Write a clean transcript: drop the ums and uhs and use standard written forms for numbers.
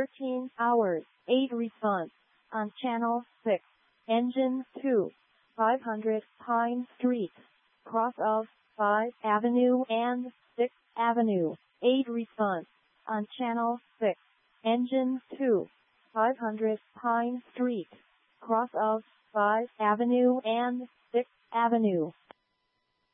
13 hours, 8 response. On channel 6. Engine 2. 500 Pine Street. Cross of 5 Avenue and 6 Avenue. 8 response. On channel 6. Engine 2. 500 Pine Street. Cross of 5 Avenue and 6 Avenue.